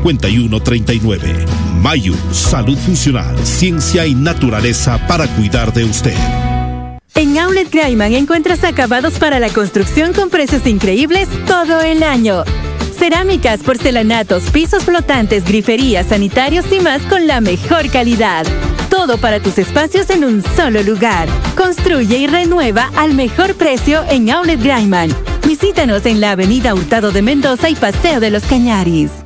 5139. Mayu, salud funcional, ciencia y naturaleza para cuidar de usted. En Outlet Graiman encuentras acabados para la construcción con precios increíbles todo el año. Cerámicas, porcelanatos, pisos flotantes, griferías, sanitarios y más con la mejor calidad. Todo para tus espacios en un solo lugar. Construye y renueva al mejor precio en Outlet Graiman. Visítanos en la Avenida Hurtado de Mendoza y Paseo de los Cañaris.